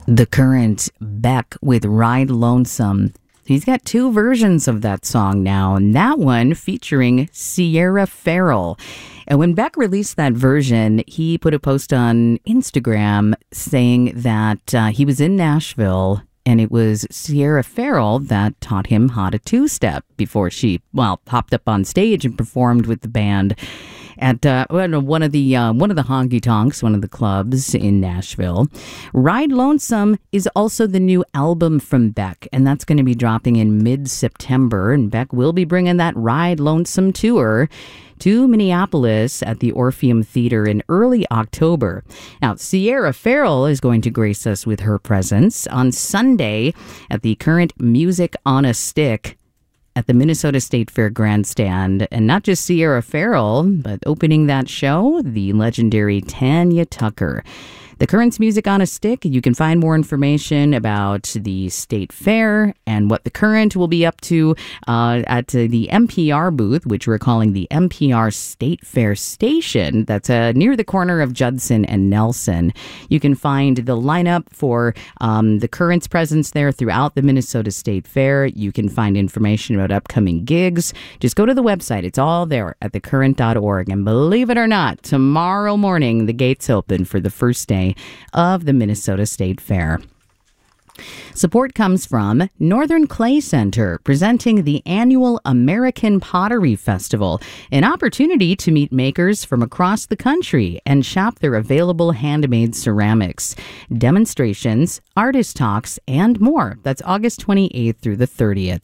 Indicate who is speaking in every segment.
Speaker 1: The Current, Beck with Ride Lonesome. He's got two versions of that song now, and that one featuring Sierra Farrell. And when Beck released that version, he put a post on Instagram saying that he was in Nashville and it was Sierra Farrell that taught him how to two-step before she, hopped up on stage and performed with the band at one of the honky tonks, one of the clubs in Nashville. Ride Lonesome is also the new album from Beck, and that's going to be dropping in mid-September. And Beck will be bringing that Ride Lonesome tour to Minneapolis at the Orpheum Theater in early October. Now, Sierra Farrell is going to grace us with her presence on Sunday at the Current Music on a Stick at the Minnesota State Fair Grandstand. And not just Sierra Farrell, but opening that show, the legendary Tanya Tucker. The Current's Music on a Stick. You can find more information about the State Fair and what the Current will be up to at the NPR booth, which we're calling the NPR State Fair Station. That's near the corner of Judson and Nelson. You can find the lineup for the Current's presence there throughout the Minnesota State Fair. You can find information about upcoming gigs. Just go to the website. It's all there at thecurrent.org. And believe it or not, tomorrow morning, the gates open for the first day of the Minnesota State Fair. Support comes from Northern Clay Center, presenting the annual American Pottery Festival, an opportunity to meet makers from across the country and shop their available handmade ceramics, demonstrations, artist talks, and more. That's August 28th through the 30th.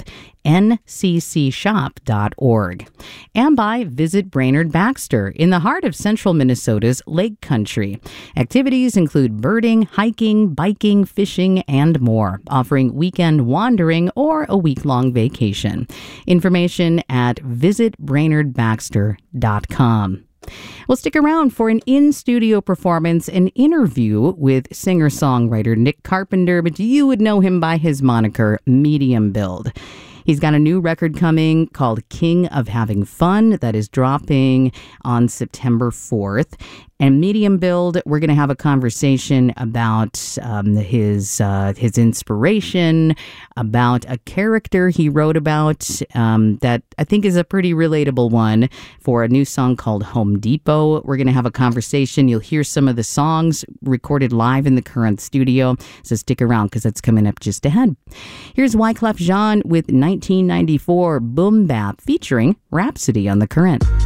Speaker 1: nccshop.org. And by Visit Brainerd Baxter in the heart of central Minnesota's Lake Country. Activities include birding, hiking, biking, fishing, and more, offering weekend wandering or a week-long vacation. Information at visitbrainerdbaxter.com. Well, stick around for an in-studio performance, an interview with singer-songwriter Nick Carpenter, but you would know him by his moniker, Medium Build. He's got a new record coming called King of Having Fun that is dropping on September 4th. And Medium Build, we're going to have a conversation about his inspiration, about a character he wrote about that I think is a pretty relatable one for a new song called Home Depot. We're going to have a conversation. You'll hear some of the songs recorded live in the Current studio. So stick around because it's coming up just ahead. Here's Wyclef Jean with 1994 Boom Bap featuring Rhapsody on the Current.